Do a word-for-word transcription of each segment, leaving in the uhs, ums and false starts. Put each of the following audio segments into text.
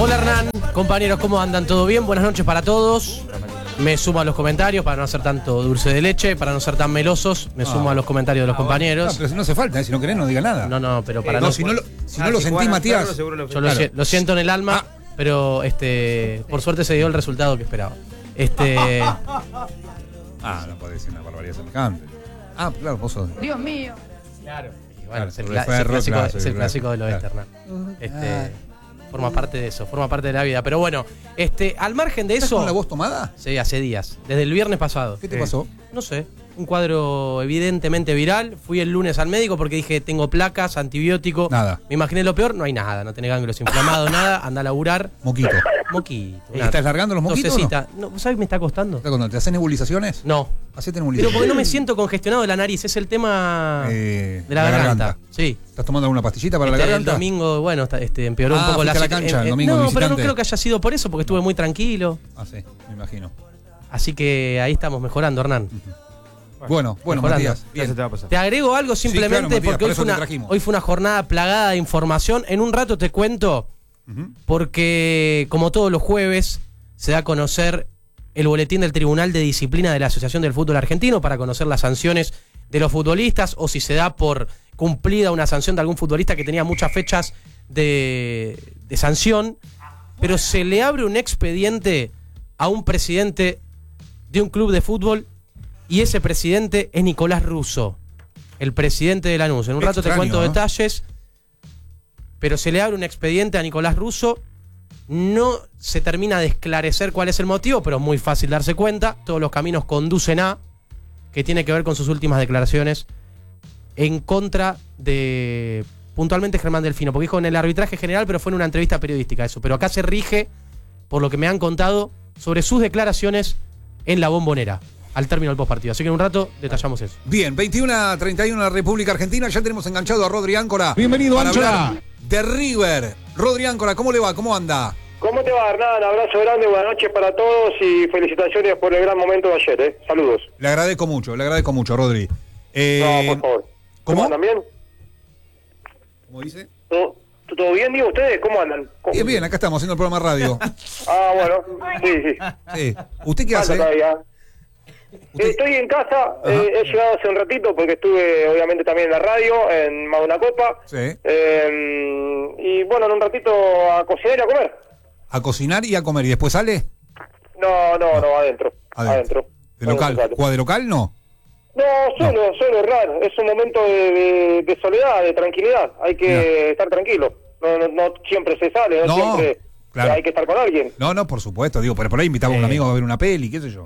Hola Hernán, compañeros, ¿cómo andan? ¿Todo bien? Buenas noches para todos. Me sumo a los comentarios para no hacer tanto dulce de leche, para no ser tan melosos. Me sumo Ah. a los comentarios de los Ah, compañeros. No, pero si no hace falta, ¿eh? Si no querés, no diga nada. No, no, pero para Eh, no... no, si no lo, si Ah, no lo si sentí, juegan a Matías. perro, seguro lo Yo lo, Claro. si- lo siento en el alma, pero este por suerte se dio el resultado que esperaba. Este Ah, no puede decir una barbaridad semejante. Ah, claro, vos sos. Dios mío. Claro. Y bueno, Claro, es el, sobre cla- es el Ferro, clásico, claro, es el sobre clásico del claro. oeste, Hernán. Este, forma parte de eso, forma parte de la vida. Pero bueno, este, al margen de ¿Estás eso. con la voz tomada? Sí, hace días. Desde el viernes pasado. ¿Qué te Sí. pasó? No sé. Un cuadro evidentemente viral. Fui el lunes al médico porque dije tengo placas, antibiótico. Nada. Me imaginé lo peor, no hay nada, no tenés ganglios inflamados, nada, anda a laburar. Moquito. Moquito. ¿Y estás largando los moquitos o no? Tosecita. No, ¿sabes qué me está costando? ¿Estás con- ¿Te haces nebulizaciones? No. Hacete Pero nebulizaciones. porque no me siento congestionado de la nariz, es el tema Eh, de la, garganta. Sí. ¿Estás tomando alguna pastillita para Este, la el garganta? domingo, bueno, está- este, empeoró Ah, un poco la fuiste a la situ- cancha el eh, eh, domingo, No, el pero no visitante. creo que haya sido por eso, porque estuve muy tranquilo. Ah, sí, me imagino. Así que ahí estamos mejorando, Hernán. Bueno, bueno, Mejorando. Matías. Ya se Bien. te va a pasar. Te agrego algo simplemente claro, Matías, porque por hoy eso fue, te una, trajimos. hoy fue una jornada plagada de información. En un rato te cuento, Ujú. porque como todos los jueves se da a conocer el boletín del Tribunal de Disciplina de la Asociación del Fútbol Argentino para conocer las sanciones de los futbolistas o si se da por cumplida una sanción de algún futbolista que tenía muchas fechas de, de sanción, pero se le abre un expediente a un presidente de un club de fútbol y ese presidente es Nicolás Russo, el presidente de Lanús. En un Qué rato te extraño, cuento ¿eh? detalles, pero se le abre un expediente a Nicolás Russo. No se termina de esclarecer cuál es el motivo, pero es muy fácil darse cuenta. Todos los caminos conducen a, que tiene que ver con sus últimas declaraciones en contra de, puntualmente, Germán Delfino, porque dijo en el arbitraje general, pero fue en una entrevista periodística eso. Pero acá se rige, por lo que me han contado, sobre sus declaraciones en la Bombonera, al término del postpartido. Así que en un rato detallamos eso. Bien, veintiuno a treinta y uno en la República Argentina. Ya tenemos enganchado a Rodri Áncora. Bienvenido, para Áncora. hablar de River. Rodri Áncora, ¿cómo le va? ¿Cómo anda? ¿Cómo te va, Hernán? Abrazo grande, buenas noches para todos y felicitaciones por el gran momento de ayer, ¿eh? Saludos. Le agradezco mucho, le agradezco mucho, Rodri. Eh, No, por favor. ¿Cómo? andan bien? ¿Cómo dice? ¿Todo, todo bien, digo ustedes? ¿Cómo andan? ¿Cómo? Bien, bien, acá estamos haciendo el programa de radio. Ah, bueno, sí, sí. Sí. ¿Usted qué Falta hace? todavía. Usted- Estoy en casa, eh, he llegado hace un ratito porque estuve obviamente también en la radio, en Más de una Copa. Sí. Eh, y bueno, en un ratito a cocinar y a comer. A cocinar y a comer. ¿Y después sale? No, no, no, adentro. Adentro. Adentro. ¿De local? Adentro. ¿Juega de local? No. No, solo, solo, raro. Es un momento de, de- de soledad, de tranquilidad. Hay que Mira. estar tranquilo. No, no, no siempre se sale, no, No, siempre claro. hay que estar con alguien. No, no, por supuesto. Digo, pero por ahí invitaba a un Eh. amigo a ver una peli, qué sé yo.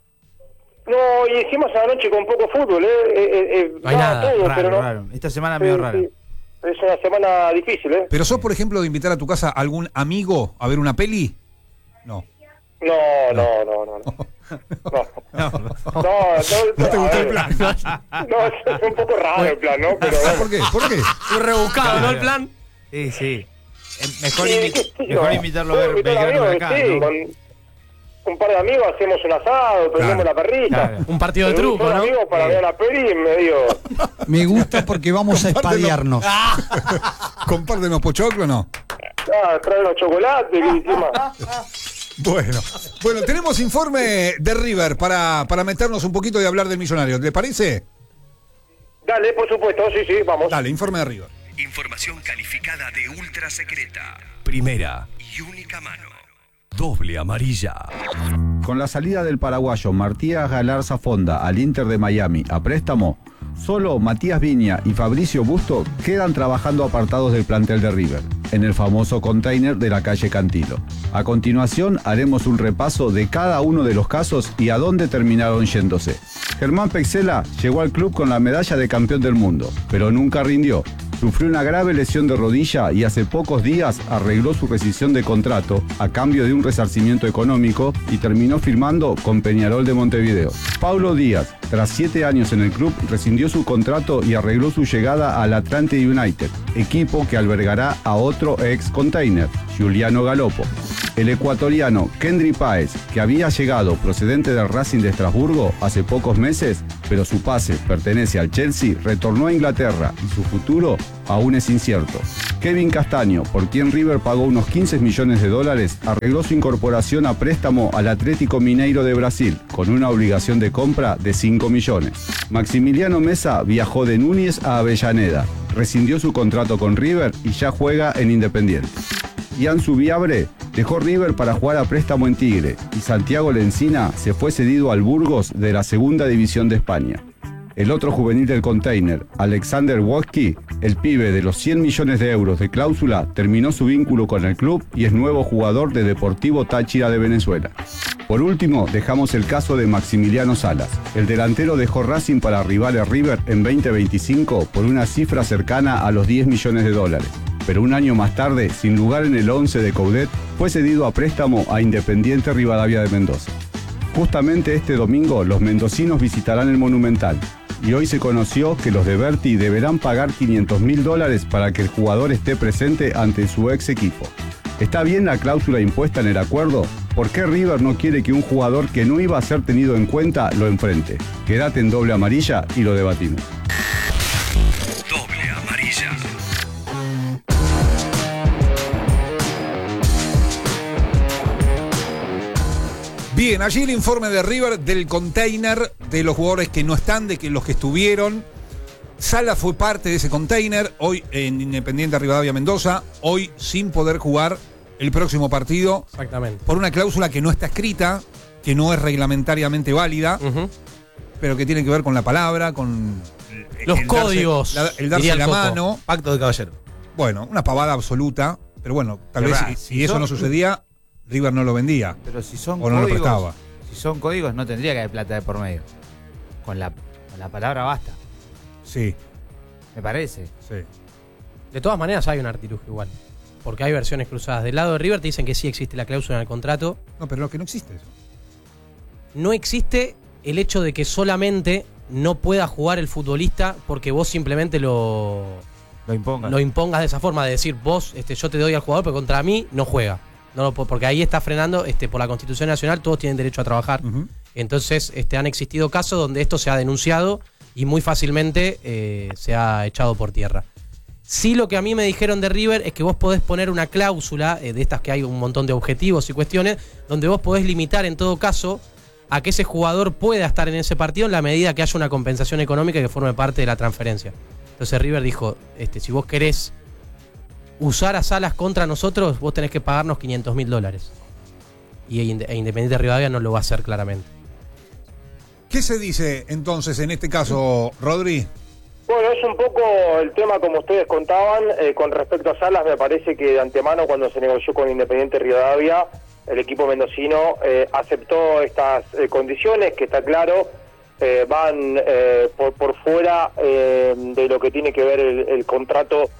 No, y hicimos a la noche con poco fútbol, ¿eh? eh, eh, eh, No hay daba nada, todo, Raro, pero no. raro. Esta semana medio Sí, rara. sí. Es una semana difícil, ¿eh? ¿Pero sos, por ejemplo, de invitar a tu casa a algún amigo a ver una peli? No. No, no, no, no. No, no, No, no. no, ¿No te a gustó el ver. plan? No, es un poco raro el plan, ¿no? Pero bueno. ¿Por qué? ¿Por qué? Muy rebuscado, ¿no? El plan. sí, sí. Eh, Mejor, Sí, invi- qué sé yo. mejor invitarlo a ver Invitar Belgrano de amigos, acá, sí, ¿no? con un par de amigos hacemos un asado, prendemos Claro, la parrilla. claro. Un partido de Pero un truco, solo ¿no? amigos para ver una peli medio... Me gusta porque vamos a Compártelo. espadiarnos. ¿Comparten unos pochoclos o no? Ah, trae unos chocolates y encima... Bueno, bueno, tenemos informe de River para, para meternos un poquito y hablar del Millonario. ¿Le parece? Dale, por supuesto, sí, sí, vamos. Dale, informe de River. Información calificada de ultra secreta. Primera y única mano. Doble amarilla. Con la salida del paraguayo Martías Galarza Fonda al Inter de Miami a préstamo, solo Matías Viña y Fabricio Busto quedan trabajando apartados del plantel de River, en el famoso container de la calle Cantilo. A continuación haremos un repaso de cada uno de los casos y a dónde terminaron yéndose. Germán Pexela llegó al club con la medalla de campeón del mundo, pero nunca rindió. Sufrió una grave lesión de rodilla y hace pocos días arregló su rescisión de contrato a cambio de un resarcimiento económico y terminó firmando con Peñarol de Montevideo. Paulo Díaz, tras siete años en el club, rescindió su contrato y arregló su llegada al Atlante United, equipo que albergará a otro ex container, Giuliano Galopo. El ecuatoriano Kendry Páez, que había llegado procedente del Racing de Estrasburgo hace pocos meses, pero su pase pertenece al Chelsea, retornó a Inglaterra y su futuro aún es incierto. Kevin Castaño, por quien River pagó unos quince millones de dólares, arregló su incorporación a préstamo al Atlético Mineiro de Brasil, con una obligación de compra de cinco millones. Maximiliano Mesa viajó de Núñez a Avellaneda, rescindió su contrato con River y ya juega en Independiente. Ian Subiabre dejó River para jugar a préstamo en Tigre y Santiago Lencina se fue cedido al Burgos de la Segunda División de España. El otro juvenil del Container, Alexander Woski, el pibe de los cien millones de euros de cláusula, terminó su vínculo con el club y es nuevo jugador de Deportivo Táchira de Venezuela. Por último, dejamos el caso de Maximiliano Salas. El delantero dejó Racing para rivales River en veinte veinticinco por una cifra cercana a los diez millones de dólares. Pero un año más tarde, sin lugar en el once de Coudet, fue cedido a préstamo a Independiente Rivadavia de Mendoza. Justamente este domingo, los mendocinos visitarán el Monumental. Y hoy se conoció que los de Berti deberán pagar quinientos mil dólares para que el jugador esté presente ante su ex equipo. ¿Está bien la cláusula impuesta en el acuerdo? ¿Por qué River no quiere que un jugador que no iba a ser tenido en cuenta lo enfrente? Quédate en Doble Amarilla y lo debatimos. Doble Amarilla. Bien, allí el informe de River del container, de los jugadores que no están, de que los que estuvieron. Sala fue parte de ese container, hoy en Independiente Rivadavia Mendoza, hoy sin poder jugar el próximo partido. Exactamente. Por una cláusula que no está escrita, que no es reglamentariamente válida, uh-huh. pero que tiene que ver con la palabra, con los el códigos. Darse, la, el darse la mano. Pacto de caballero. Bueno, una pavada absoluta, pero bueno, tal pero vez si, si, si eso son, no sucedía, River no lo vendía. Pero si son o no códigos, lo prestaba. Si son códigos, no tendría que haber plata de por medio. Con la, con la palabra basta. Sí. Me parece. Sí. De todas maneras hay un artilugio igual. Porque hay versiones cruzadas. Del lado de River te dicen que sí existe la cláusula en el contrato. No, pero lo que no existe eso. No existe el hecho de que solamente no pueda jugar el futbolista porque vos simplemente lo, lo impongas. Lo impongas de esa forma, de decir vos, este, yo te doy al jugador, pero contra mí no juega. No lo, porque ahí está frenando, este, por la Constitución Nacional, todos tienen derecho a trabajar. Uh-huh. Entonces, este, han existido casos donde esto se ha denunciado y muy fácilmente eh, se ha echado por tierra. Sí, lo que a mí me dijeron de River es que vos podés poner una cláusula, eh, de estas que hay un montón de objetivos y cuestiones, donde vos podés limitar en todo caso a que ese jugador pueda estar en ese partido en la medida que haya una compensación económica que forme parte de la transferencia. Entonces River dijo, este, si vos querés usar a Salas contra nosotros, vos tenés que pagarnos quinientos mil dólares. Y e Independiente Rivadavia no lo va a hacer claramente. ¿Qué se dice entonces en este caso, Rodri? Bueno, es un poco el tema como ustedes contaban, eh, con respecto a Salas. Me parece que de antemano cuando se negoció con Independiente Rivadavia, el equipo mendocino eh, aceptó estas eh, condiciones, que está claro, eh, van eh, por, por fuera eh, de lo que tiene que ver el, el contrato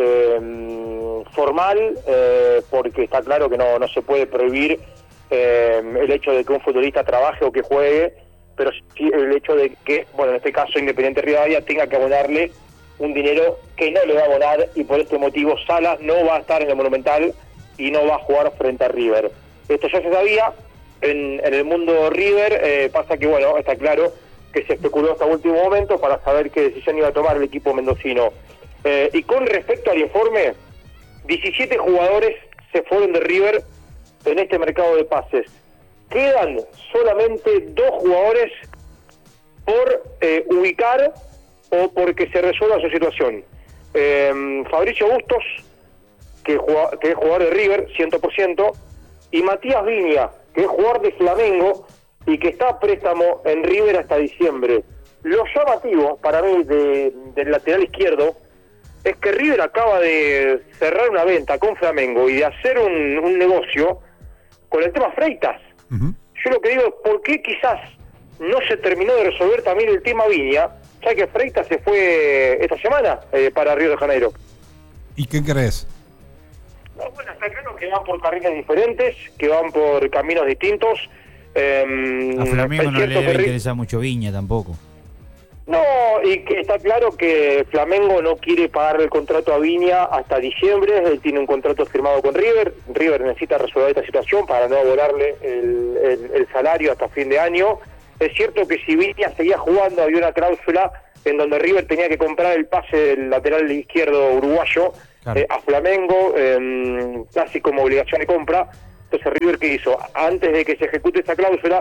eh, formal, eh, porque está claro que no, no se puede prohibir eh, el hecho de que un futbolista trabaje o que juegue, pero sí el hecho de que, bueno, en este caso Independiente Rivadavia tenga que abonarle un dinero que no le va a abonar, y por este motivo Salas no va a estar en el Monumental y no va a jugar frente a River. Esto ya se sabía en, en el mundo River, eh, pasa que, bueno, está claro que se especuló hasta último momento para saber qué decisión iba a tomar el equipo mendocino. Eh, y con respecto al informe, diecisiete jugadores se fueron de River en este mercado de pases. Quedan solamente dos jugadores por eh, ubicar o porque se resuelva su situación. Eh, Fabricio Bustos, que, juega, que es jugador de River, cien por ciento, y Matías Viña, que es jugador de Flamengo y que está a préstamo en River hasta diciembre. Lo llamativo para mí de, del lateral izquierdo es que River acaba de cerrar una venta con Flamengo y de hacer un, un negocio con el tema Freitas. Uh-huh. Yo lo que digo es por qué quizás no se terminó de resolver también el tema Viña, ya que Freitas se fue esta semana eh, para Río de Janeiro. ¿Y qué crees? No, bueno, está claro que van por carriles diferentes, que van por caminos distintos. Eh, a Flamengo no le debe interesar mucho Viña tampoco. No, y que está claro que Flamengo no quiere pagar el contrato a Viña hasta diciembre. Él tiene un contrato firmado con River. River necesita resolver esta situación para no abolarle el, el, el salario hasta fin de año. Es cierto que si Viña seguía jugando, había una cláusula en donde River tenía que comprar el pase del lateral izquierdo uruguayo, eh, a Flamengo, eh, casi como obligación de compra. Entonces River, ¿qué hizo? Antes de que se ejecute esa cláusula,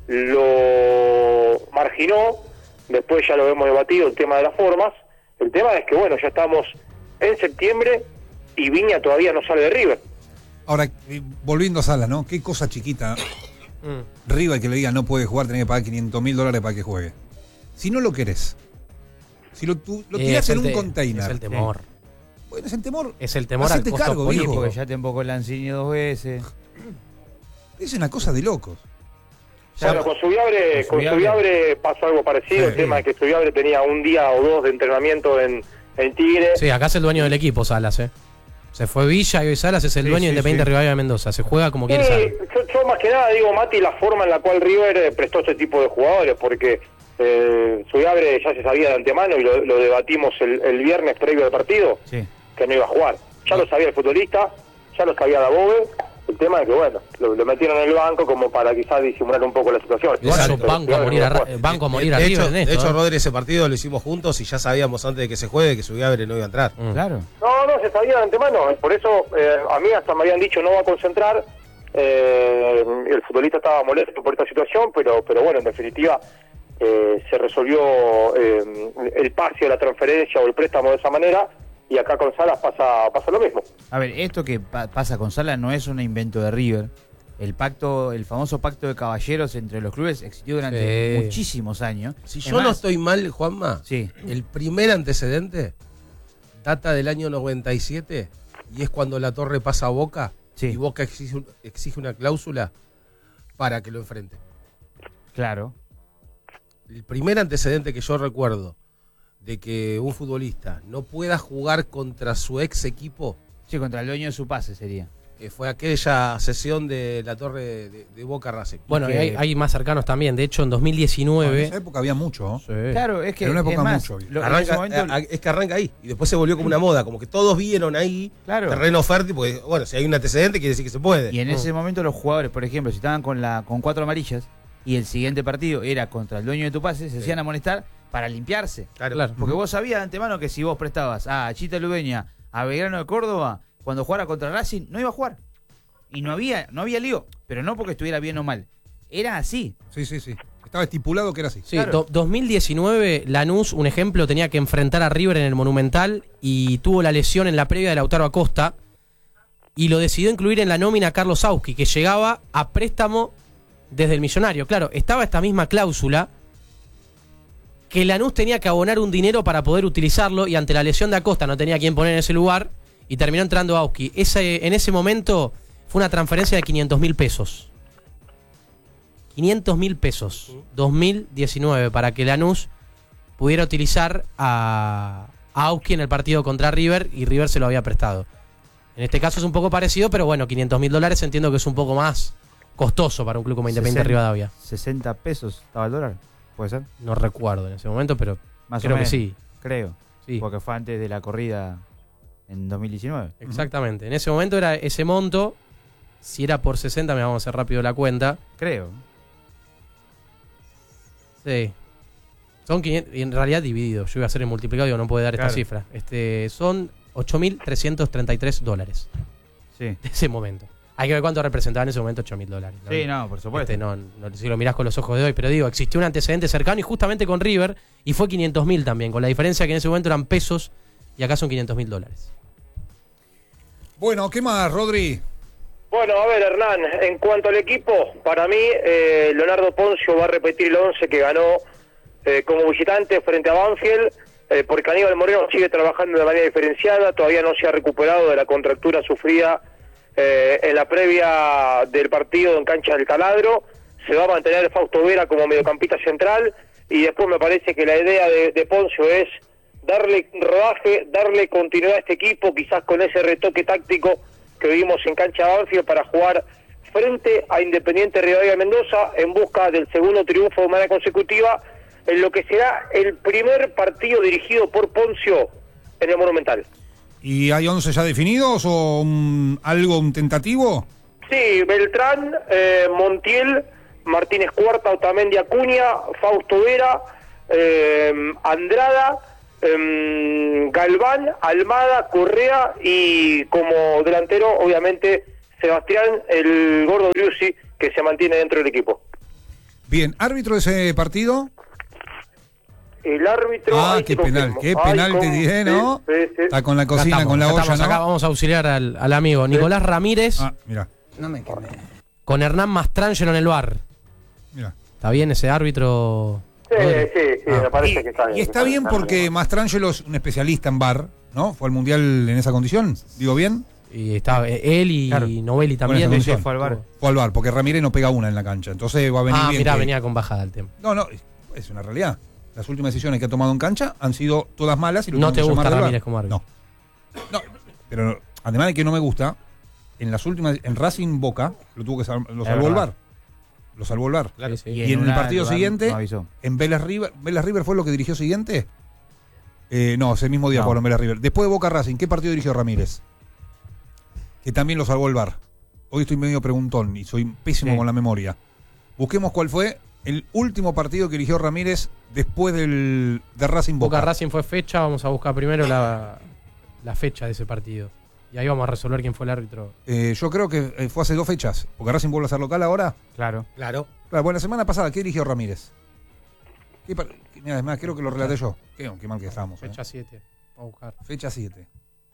lo marginó, después ya lo hemos debatido, el tema de las formas. El tema es que, bueno, ya estamos en septiembre y Viña todavía no sale de River. Ahora, eh, volviendo a Salas, ¿no? Qué cosa chiquita. Mm. River que le diga no puede jugar, tenés que pagar quinientos mil dólares para que juegue. Si no lo querés, si lo, tú, lo tirás en un te, container. Es el temor. Sí. Bueno, es el temor. Es el temor al costo cargo, político. Porque ya te embocó Lanzini dos veces. Es una cosa de locos. Bueno, con Subiabre, con Subiabre pasó algo parecido. Sí, el tema es que Subiabre tenía un día o dos de entrenamiento en, en Tigre. Sí, acá es el dueño del equipo, Salas, ¿eh? Se fue Villa y hoy Salas es el sí, dueño sí, de Independiente sí. Rivadavia de Mendoza. Se juega como sí, quiere Salas. Yo, yo más que nada digo, Mati, la forma en la cual River eh, prestó este tipo de jugadores, porque eh, Subiabre ya se sabía de antemano y lo, lo debatimos el, el viernes previo al partido, sí. que no iba a jugar. Ya lo sabía el futbolista, ya lo sabía Dabove. El tema es que, bueno, lo, lo metieron en el banco como para quizás disimular un poco la situación. Bueno, banco, a morir a, banco a morir de, a de hecho, River, de hecho ¿eh? Rodri, ese partido lo hicimos juntos y ya sabíamos antes de que se juegue que Subiabre no iba a entrar. Mm. Claro. No, no, se sabía de antemano. Por eso eh, a mí hasta me habían dicho no va a concentrar. Eh, el futbolista estaba molesto por esta situación, pero, pero bueno, en definitiva eh, se resolvió eh, el pase o la transferencia o el préstamo de esa manera. Y acá con Salas pasa pasa lo mismo. A ver, esto que pa pasa con Salas no es un invento de River. El pacto, el famoso pacto de caballeros entre los clubes existió durante sí. muchísimos años. Si es yo más, no estoy mal, Juanma, sí. el primer antecedente data del año noventa y siete y es cuando La Torre pasa a Boca sí. y Boca exige, exige una cláusula para que lo enfrente. Claro. El primer antecedente que yo recuerdo de que un futbolista no pueda jugar contra su ex equipo. Sí, contra el dueño de su pase sería. Que fue aquella sesión de La Torre de, de Boca Racing. Bueno, que... hay, hay más cercanos también. De hecho, en dos mil diecinueve... No, en esa época había mucho. ¿no? Sí. Claro, es que en una época es más, mucho. Lo, arranca, momento... a, es que arranca ahí. Y después se volvió como una moda. Como que todos vieron ahí claro. terreno fértil. Porque, bueno, si hay un antecedente quiere decir que se puede. Y en mm. ese momento los jugadores, por ejemplo, si estaban con, la, con cuatro amarillas y el siguiente partido era contra el dueño de tu pase, se sí. hacían amonestar para limpiarse. Claro. claro. Porque uh-huh. vos sabías de antemano que si vos prestabas a Chita Lubeña, a Belgrano de Córdoba, cuando jugara contra Racing, no iba a jugar. Y no había, no había lío, pero no porque estuviera bien o mal. Era así. Sí, sí, sí. Estaba estipulado que era así. Sí, claro. do, dos mil diecinueve, Lanús, un ejemplo, tenía que enfrentar a River en el Monumental y tuvo la lesión en la previa de Lautaro Acosta y lo decidió incluir en la nómina a Carlos Auski, que llegaba a préstamo desde el Millonario. Claro, estaba esta misma cláusula que Lanús tenía que abonar un dinero para poder utilizarlo y ante la lesión de Acosta no tenía quien poner en ese lugar y terminó entrando Auski. Ese, en ese momento fue una transferencia de quinientos mil pesos. quinientos mil pesos. dos mil diecinueve para que Lanús pudiera utilizar a, a Auski en el partido contra River y River se lo había prestado. En este caso es un poco parecido, pero bueno, quinientos mil dólares entiendo que es un poco más costoso para un club como Independiente Rivadavia. ¿sesenta pesos estaba el dólar? ¿Puede ser? No recuerdo en ese momento, pero más creo o menos, que sí. Creo. Sí. Porque fue antes de la corrida en dos mil diecinueve. Exactamente. En ese momento era ese monto. Si era por sesenta, me vamos a hacer rápido la cuenta. Creo. Sí. Son quinientos, en realidad dividido. Yo iba a hacer el multiplicado, digo, no puedo dar claro. esta cifra. Este, son ocho mil trescientos treinta y tres dólares. Sí. De ese momento. Hay que ver cuánto representaba en ese momento ocho mil dólares. ¿no? Sí, no, por supuesto. Este, no, no, si lo mirás con los ojos de hoy, pero digo, existió un antecedente cercano y justamente con River, y fue quinientos mil también, con la diferencia que en ese momento eran pesos y acá son quinientos mil dólares. Bueno, ¿qué más, Rodri? Bueno, a ver, Hernán, en cuanto al equipo, para mí, eh, Leonardo Poncio va a repetir el once que ganó eh, como visitante frente a Banfield, eh, porque Aníbal Moreno sigue trabajando de manera diferenciada, todavía no se ha recuperado de la contractura sufrida eh, en la previa del partido en cancha del Taladro. Se va a mantener Fausto Vera como mediocampista central, y después me parece que la idea de, de Poncio es darle rodaje, darle continuidad a este equipo, quizás con ese retoque táctico que vimos en cancha Banfield para jugar frente a Independiente Rivadavia Mendoza en busca del segundo triunfo de manera consecutiva en lo que será el primer partido dirigido por Poncio en el Monumental. ¿Y hay once ya definidos o un, algo un tentativo? Sí, Beltrán, eh, Montiel, Martínez Cuarta, Otamendi Acuña, Fausto Vera, eh, Andrada eh, Galván, Almada, Correa y como delantero, obviamente, Sebastián, el gordo Driussi, que se mantiene dentro del equipo. Bien, árbitro de ese partido. El árbitro... Ah, ahí qué te penal, confirmo. qué Ay, penal te con- dije, ¿no? sí, sí, sí. Está con la Acá cocina, estamos, con la acá olla, estamos, ¿no? acá vamos a auxiliar al, al amigo Nicolás Ramírez Ah, mira, No me quemé. con Hernán Mastrangelo en el bar. mira. ¿Está bien ese árbitro? Sí, Rodri? sí, sí, Ah. me parece Y, que está bien. y está bien porque Mastrangelo es un especialista en bar, ¿no? Fue al Mundial en esa condición, ¿digo bien? Y está eh, él y Claro. Novelli también. Bueno, Sí, esa fue al bar. Fue al bar, porque Ramírez no pega una en la cancha, entonces va a venir Ah, bien. mirá, que- venía con bajada el tema. No, no, es una realidad. Las últimas decisiones que ha tomado en cancha han sido todas malas. Y lo No tuvieron te que gusta llamar del Ramírez bar. como árbitro. No. No, pero además de que no me gusta, en las últimas, en Racing Boca, lo tuvo que sal- lo Es salvó el verdad. bar. Lo salvó el bar. Sí, sí. Y en el una, partido el VAR siguiente, no avisó. en Vélez River, ¿Vélez River fue lo que dirigió siguiente? Eh, no, ese mismo día No. jugaron Vélez River. Después de Boca Racing, ¿qué partido dirigió Ramírez? Que también lo salvó el bar. Hoy estoy medio preguntón y soy pésimo Sí. con la memoria. Busquemos cuál fue el último partido que dirigió Ramírez después del de Racing Boca. Boca Racing fue fecha, vamos a buscar primero la, la fecha de ese partido. Y ahí vamos a resolver quién fue el árbitro. Eh, yo creo que eh, fue hace dos fechas, porque Racing vuelve a ser local ahora. Claro. Claro. Claro, bueno, la semana pasada, ¿qué dirigió Ramírez? ¿Qué par- Mira, es más, creo que lo relaté yo. Qué, qué mal que estamos. eh. Fecha siete. Vamos a buscar. Fecha siete.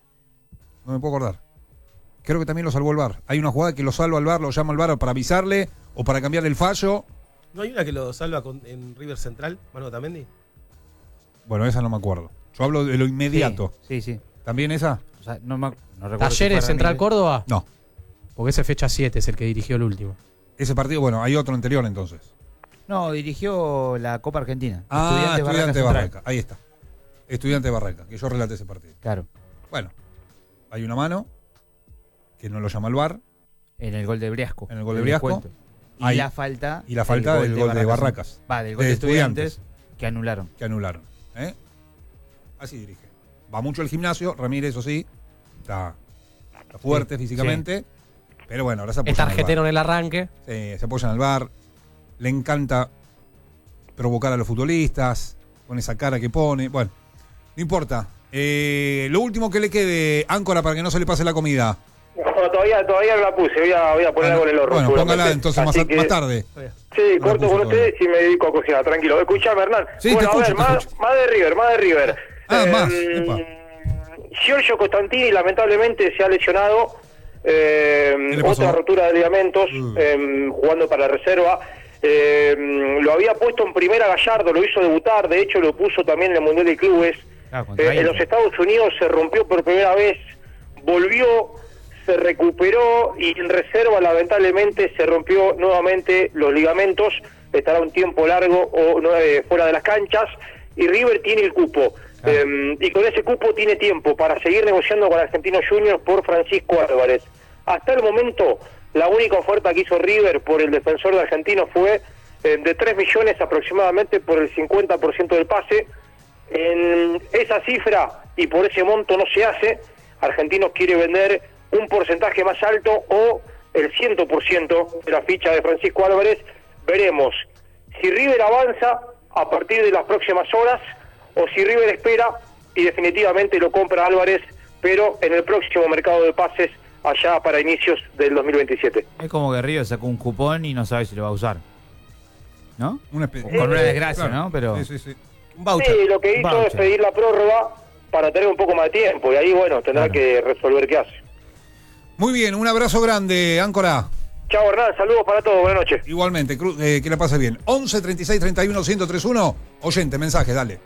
No me puedo acordar. Creo que también lo salvó el VAR. Hay una jugada que lo salva al VAR, lo llama al VAR para avisarle o para cambiar el fallo. ¿No hay una que lo salva con- en River Central, Manu Tamendi? Bueno, esa no me acuerdo. Yo hablo de lo inmediato. Sí, sí. sí. ¿También esa? O sea, no, me, no recuerdo. si ¿Talleres fue Central Ramírez. Córdoba? No. Porque ese fecha siete es el que dirigió el último. Ese partido, bueno, hay otro anterior entonces. No, dirigió la Copa Argentina. Ah, Estudiantes Estudiante Barraca Barraca. Ahí está. Estudiante Barraca, que yo relaté ese partido. Central. Claro. Bueno, hay una mano que no lo llama el VAR En el gol de Briasco. En el gol de del Briasco. descuento. Y Ahí. la falta. y la falta del gol de Barracas. Va, del gol De de Estudiantes. estudiantes, que anularon. Que anularon. ¿eh? Así dirige. Va mucho al gimnasio, Ramírez, eso sí. Está, está fuerte Sí, físicamente. Pero bueno, ahora se apoya Es en el tarjetero VAR. en el arranque. Sí, se apoya en el VAR. Le encanta provocar a los futbolistas con esa cara que pone. Bueno, no importa. Eh, lo último que le quede, Áncora, para que no se le pase la comida. No, todavía, todavía no la puse, voy a, voy a poner Ah, algo en el horno. bueno, seguramente. póngala entonces más, Así que- más tarde. Sí, No la corto puse con todavía. ustedes y me dedico a cocinar, tranquilo. Escuchame, Hernán. Sí, bueno, te a ver, escucho, te más, escucho. más de River, más de River. Ah, más, Eh, epa. Giorgio Costantini lamentablemente se ha lesionado. Eh, ¿Qué le pasó? otra rotura de ligamentos, Mm. eh, jugando para la reserva. Eh, lo había puesto en primera Gallardo, lo hizo debutar, de hecho lo puso también en el Mundial de Clubes. Claro, contra Eh, en Inter. los Estados Unidos se rompió por primera vez, volvió, se recuperó y en reserva lamentablemente se rompió nuevamente los ligamentos, estará un tiempo largo o no, eh, fuera de las canchas y River tiene el cupo. Eh, y con ese cupo tiene tiempo para seguir negociando con Argentinos Juniors por Francisco Álvarez. Hasta el momento, la única oferta que hizo River por el defensor de Argentinos fue eh, de tres millones aproximadamente por el cincuenta por ciento del pase. En esa cifra y por ese monto no se hace. Argentinos quiere vender un porcentaje más alto o el cien por ciento de la ficha de Francisco Álvarez. Veremos si River avanza a partir de las próximas horas o si River espera y definitivamente lo compra Álvarez, pero en el próximo mercado de pases allá para inicios del dos mil veintisiete. Es como que Río sacó un cupón y no sabe si lo va a usar. ¿No? Una espe- Con una desgracia, Claro. ¿no? Pero. Sí, sí, sí. Un voucher. Sí, lo que hizo Voucher. es pedir la prórroga para tener un poco más de tiempo y ahí, bueno, tendrá Claro. que resolver qué hace. Muy bien, un abrazo grande, Áncora. Chao, Hernán, saludos para todos, buenas noches. Igualmente, Cru- eh, que la pase bien. once, treinta y seis, treinta y uno, ciento treinta y uno. Oyente, mensaje, dale.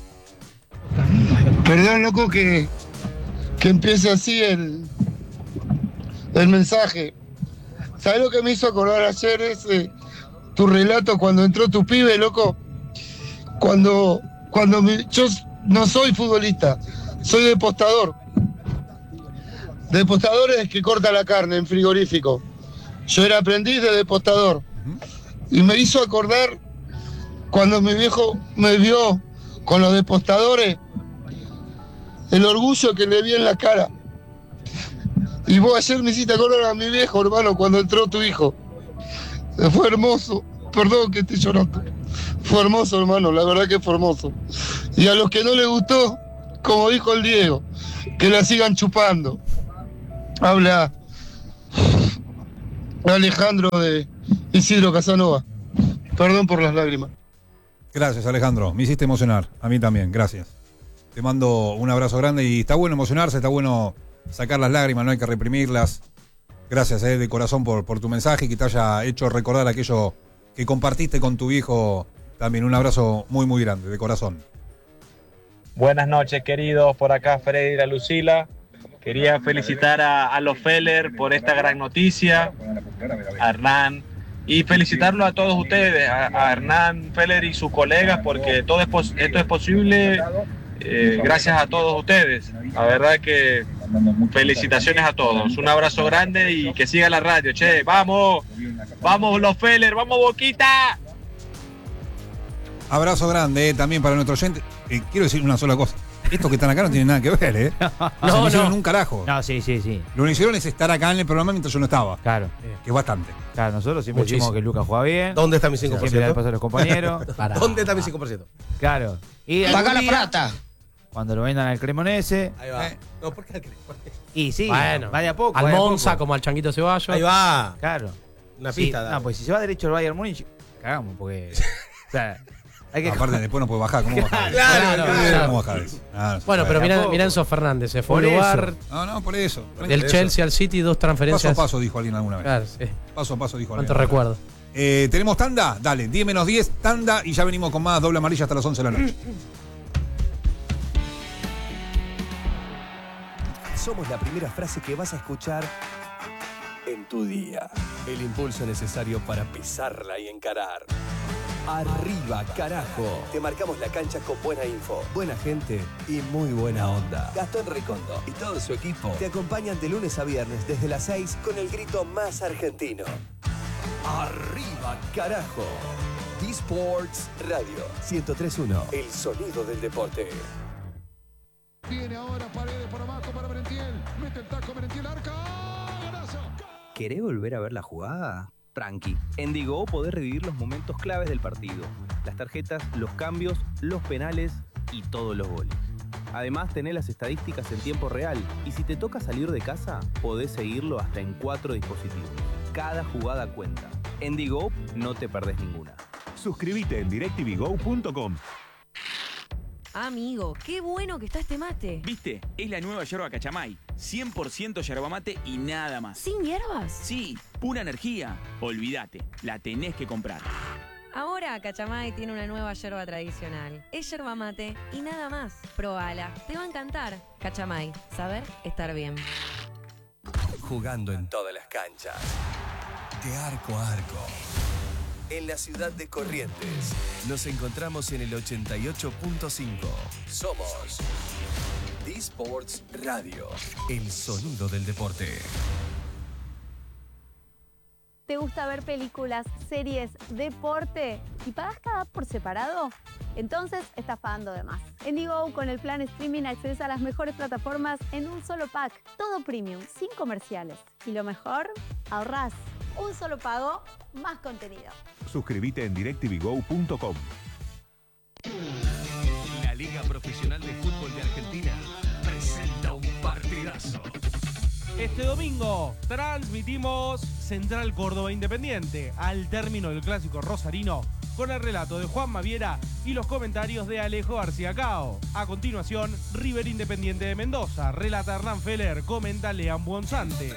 Perdón, loco, que, que empiece así el, el mensaje. ¿Sabes lo que me hizo acordar ayer ese tu relato cuando entró tu pibe, loco? Cuando, cuando mi- yo no soy futbolista, soy depostador. Depostador es que corta la carne en frigorífico. Yo era aprendiz de depostador. Y me hizo acordar cuando mi viejo me vio con los depostadores, el orgullo que le vi en la cara. Y vos ayer me hiciste acordar a mi viejo, hermano, cuando entró tu hijo. Fue hermoso. Perdón que esté llorando. Fue hermoso, hermano, la verdad que fue hermoso. Y a los que no les gustó, como dijo el Diego, que la sigan chupando. Habla Alejandro de Isidro Casanova. Perdón por las lágrimas. Gracias, Alejandro. Me hiciste emocionar. A mí también. Gracias. Te mando un abrazo grande y está bueno emocionarse, está bueno sacar las lágrimas, no hay que reprimirlas. Gracias, eh, de corazón por, por tu mensaje y que te haya hecho recordar aquello que compartiste con tu viejo. También un abrazo muy, muy grande, de corazón. Buenas noches, queridos. Por acá, Freddy y la Lucila. Quería felicitar a, a los Feller por esta gran noticia, a Hernán, y felicitarlo a todos ustedes, a, a Hernán Feller y sus colegas, porque todo es pos- esto es posible eh, gracias a todos ustedes. La verdad que felicitaciones a todos. Un abrazo grande y que siga la radio. Che, vamos, vamos los Feller, vamos Boquita. Abrazo grande eh, también para nuestro oyente. Eh, quiero decir una sola cosa. Estos que están acá no tienen nada que ver, ¿eh? No, no, no hicieron no. un carajo. No, sí, sí, sí. Lo que hicieron es estar acá en el programa mientras yo no estaba. Claro. Que es bastante. Claro, nosotros siempre Muchísimo. decimos que Lucas juega bien. ¿Dónde está mi cinco por ciento? Siempre le pasa a los compañeros. ¿Dónde está mi cinco por ciento? Claro. Y Paga la algún día, plata. cuando lo vendan al Cremonese. Ahí va. Eh. No, ¿por qué al Cremonese? Y sí, Bueno, va de a poco. al va de a Monza, poco. como al Changuito Ceballos. Ahí va. Claro. Una Sí, pista. dale. no, pues si se va derecho al Bayern Múnich, cagamos, porque. O sea, hay que. Aparte, después no puede bajar. ¿Cómo bajar? Claro, claro. ¿Cómo bajar eso? Ah, no se Bueno, puede. pero de a mirá, poco. mirá Enzo Fernández, se fue Por a un lugar eso. No, no, por eso. del Chelsea al City, dos transferencias. Paso a paso, dijo alguien alguna vez. Claro, sí. Paso a paso, dijo alguien. ¿Cuánto recuerdo? Eh, ¿Tenemos tanda? Dale, diez menos diez, tanda y ya venimos con más doble amarilla hasta las once de la noche. Somos la primera frase que vas a escuchar en tu día. El impulso necesario para pisarla y encarar. Arriba, carajo. Te marcamos la cancha con buena info, buena gente y muy buena onda. Gastón Recondo y todo su equipo te acompañan de lunes a viernes desde las seis con el grito más argentino. Arriba, carajo. D-Sports Radio ciento tres punto uno. El sonido del deporte. Viene ahora Paredes por abajo para Merentiel. Mete el taco Merentiel, arca. ¡Golazo! ¿Querés volver a ver la jugada? Tranqui. En Digo podés revivir los momentos claves del partido. Las tarjetas, los cambios, los penales y todos los goles. Además, tenés las estadísticas en tiempo real. Y si te toca salir de casa, podés seguirlo hasta en cuatro dispositivos. Cada jugada cuenta. En Digo no te perdés ninguna. Suscríbete en directv go punto com. Amigo, qué bueno que está este mate. ¿Viste? Es la nueva yerba Cachamay. cien por ciento yerba mate y nada más. ¿Sin hierbas? Sí, pura energía. Olvídate, la tenés que comprar. Ahora Cachamay tiene una nueva yerba tradicional. Es yerba mate y nada más. Probala, te va a encantar. Cachamay, saber estar bien. Jugando en todas las canchas. De arco a arco. En la ciudad de Corrientes. Nos encontramos en el ochenta y ocho punto cinco. Somos D-Sports Radio. El sonido del deporte. ¿Te gusta ver películas, series, deporte y pagas cada por separado? Entonces estás pagando de más. En Digo, con el plan streaming accedes a las mejores plataformas en un solo pack. Todo premium, sin comerciales. Y lo mejor, ahorrás. Un solo pago, más contenido. Suscríbete en directv go punto com. La Liga Profesional de Fútbol de Argentina presenta un partidazo. Este domingo transmitimos Central Córdoba Independiente al término del clásico rosarino con el relato de Juan Maviera y los comentarios de Alejo García Cao. A continuación, River Independiente de Mendoza, relata Hernán Feller, comenta Lean Buonzante.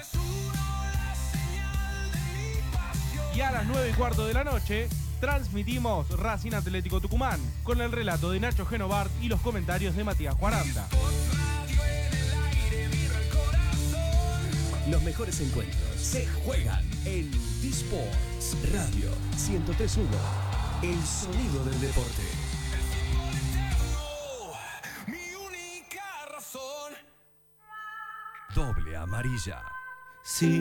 Y a las nueve y cuarto de la noche transmitimos Racing Atlético Tucumán con el relato de Nacho Genovart y los comentarios de Matías Cuaranta. Los mejores encuentros se juegan en D-Sports Radio ciento tres punto uno. El sonido del deporte. Doble amarilla. Sí.